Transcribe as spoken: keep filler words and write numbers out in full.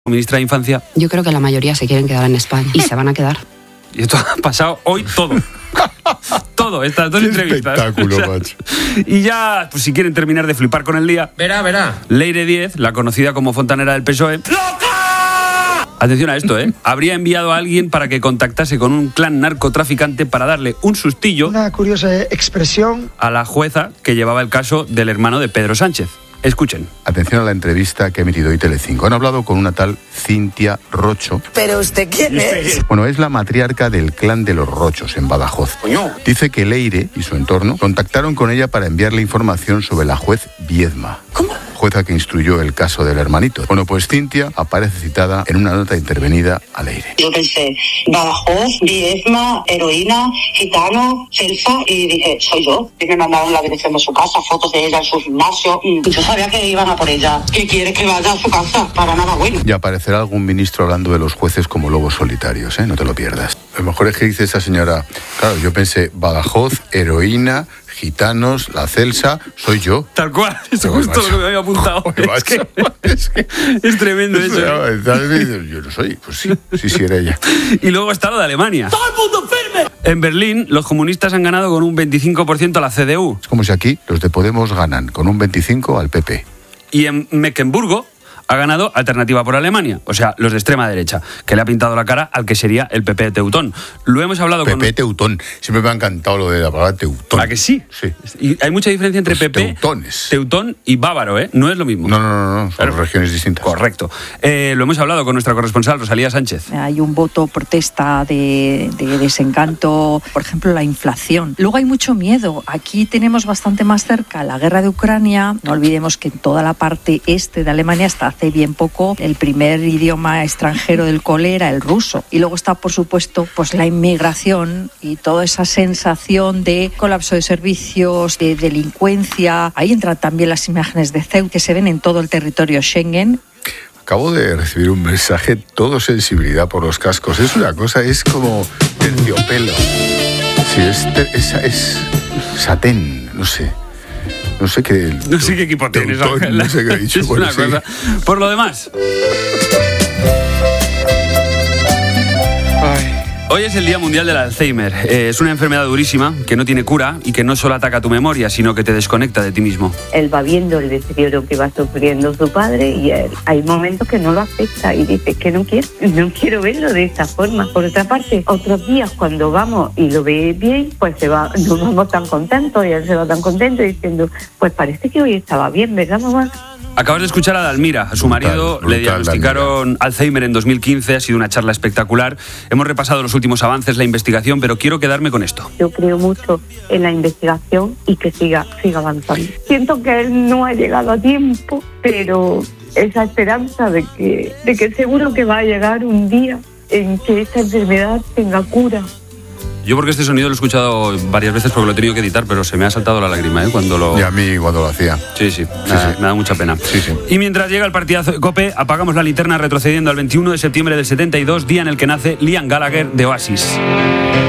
Ministra de Infancia. Yo creo que la mayoría se quieren quedar en España y se van a quedar. Y esto ha pasado hoy todo. Todo, estas dos Qué entrevistas. espectáculo, O sea, macho. Y ya, pues si quieren terminar de flipar con el día, Verá, verá. Leire Díez, la conocida como fontanera del P S O E. ¡Loca! Atención a esto, ¿eh? Habría enviado a alguien para que contactase con un clan narcotraficante para darle un sustillo. Una curiosa expresión. A la jueza que llevaba el caso del hermano de Pedro Sánchez. Escuchen. Atención a la entrevista que ha emitido hoy Telecinco. Han hablado con una tal Cintia Rocho. ¿Pero usted quién es? Bueno, es la matriarca del clan de los Rochos en Badajoz. Dice que Leire y su entorno contactaron con ella para enviarle información sobre la juez Viedma. ¿Cómo? Jueza que instruyó el caso del hermanito. Bueno, pues Cintia aparece citada en una nota intervenida a Leire. Yo pensé, Badajoz, Viedma, heroína, gitano, Celsa, y dije, soy yo. Y me mandaron la dirección de su casa, fotos de ella en su gimnasio. Y yo sabía que iban a por ella. ¿Qué quieres que vaya a su casa? Para nada bueno. Y aparecerá algún ministro hablando de los jueces como lobos solitarios, ¿eh? No te lo pierdas. Lo mejor es que dice esa señora, claro, yo pensé, Badajoz, heroína, gitanos, la Celsa, soy yo. Tal cual, eso es justo lo que me había apuntado. Joder, es, que, es, que, es tremendo eso. ¿Eh? Yo no soy, pues sí, sí, sí era ella. Y luego está lo de Alemania. ¡Todo el mundo firme! En Berlín, los comunistas han ganado con un veinticinco por ciento a la C D U. Es como si aquí los de Podemos ganan con un veinticinco al P P. Y en Mecklemburgo ha ganado Alternativa por Alemania, o sea, los de extrema derecha, que le ha pintado la cara al que sería el P P teutón. Lo hemos hablado P P con... P P teutón. Siempre me ha encantado lo de la palabra teutón. ¿A que sí? Sí. Y hay mucha diferencia entre Los P P, teutones. teutón y bávaro, ¿eh? No es lo mismo. No, no, no, no, son Claro. regiones distintas. Correcto. Eh, lo hemos hablado con nuestra corresponsal, Rosalía Sánchez. Hay un voto protesta de, de desencanto, por ejemplo, la inflación. Luego hay mucho miedo. Aquí tenemos bastante más cerca la guerra de Ucrania. No olvidemos que en toda la parte este de Alemania, hasta hace bien poco, el primer idioma extranjero del cole era el ruso. Y luego está, por supuesto, pues la inmigración y toda esa sensación de colapso de servicios, de delincuencia. Ahí entran también las imágenes de Ceuta que se ven en todo el territorio Schengen. Acabo de recibir un mensaje, todo sensibilidad por los cascos. Es una cosa, es como terciopelo. Sí, es, es, es satén, no sé. No sé qué... No sé qué equipo tienes, teutón, Ángel. no sé qué he dicho. Es Bueno, una sí. cosa. Por lo demás... Hoy es el Día Mundial del Alzheimer. Eh, es una enfermedad durísima que no tiene cura y que no solo ataca tu memoria, sino que te desconecta de ti mismo. Él va viendo el deterioro que va sufriendo su padre y él, hay momentos que no lo acepta y dice que no quiero, no quiero verlo de esta forma. Por otra parte, otros días cuando vamos y lo ve bien, pues se va, nos vamos tan contentos y él se va tan contento diciendo, pues parece que hoy estaba bien, ¿verdad, mamá? Acabas de escuchar a Dalmira, a su marido, Brutal, le brutal, diagnosticaron Dalmira. Alzheimer en dos mil quince, ha sido una charla espectacular. Hemos repasado los últimos avances, la investigación, pero quiero quedarme con esto. Yo creo mucho en la investigación y que siga, siga avanzando. Siento que él no ha llegado a tiempo, pero esa esperanza de que, de que seguro que va a llegar un día en que esta enfermedad tenga cura. Yo porque este sonido lo he escuchado varias veces porque lo he tenido que editar, pero se me ha saltado la lágrima, ¿eh? Cuando lo... Y a mí cuando lo hacía. Sí, sí, me da, sí. me da mucha pena. Sí, sí. Y mientras llega el partidazo de COPE, apagamos la linterna retrocediendo al veintiuno de septiembre del setenta y dos, día en el que nace Liam Gallagher de Oasis.